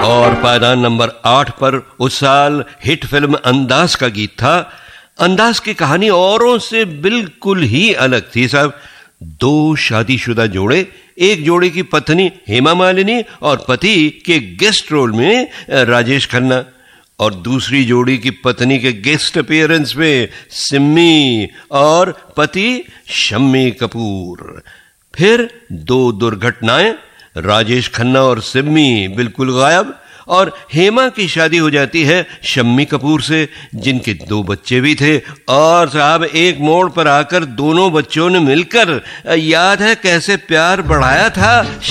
और पायदान नंबर 8 पर उस साल हिट फिल्म अंदाज का गीत था। अंदाज की कहानी औरों से बिल्कुल ही अलग थी साहब। 2 शादीशुदा जोड़े, एक जोड़े की पत्नी हेमा मालिनी और पति के गेस्ट रोल में राजेश खन्ना, और दूसरी जोड़ी की पत्नी के गेस्ट अपीयरेंस में सिम्मी और पति शम्मी कपूर। फिर 2 दुर्घटनाएं, राजेश खन्ना और सिम्मी बिल्कुल गायब, और हेमा की शादी हो जाती है शम्मी कपूर से, जिनके 2 बच्चे भी थे। और साहब एक मोड़ पर आकर दोनों बच्चों ने मिलकर, याद है कैसे प्यार बढ़ाया था।